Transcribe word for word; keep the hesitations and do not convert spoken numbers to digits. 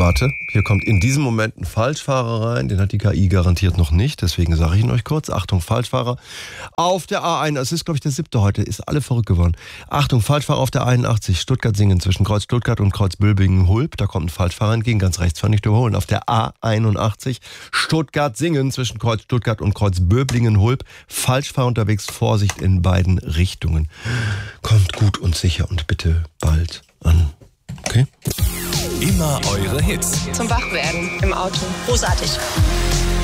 Warte, hier kommt in diesem Moment ein Falschfahrer rein, den hat die K I garantiert noch nicht, deswegen sage ich ihn euch kurz. Achtung, Falschfahrer auf der A eins, es ist glaube ich der siebte heute, ist alle verrückt geworden. Achtung, Falschfahrer auf der einundachtzig, Stuttgart-Singen zwischen Kreuz Stuttgart und Kreuz Bülbingen-Hulb, da kommt ein Falschfahrer entgegen, ganz rechts, fahr nicht überholen. Auf der A einundachtzig, Stuttgart-Singen zwischen Kreuz Stuttgart und Kreuz Böblingen-Hulb, Falschfahrer unterwegs, Vorsicht in beiden Richtungen. Kommt gut und sicher und bitte bald an. Okay? Immer eure Hits. Zum Wachwerden im Auto. Großartig.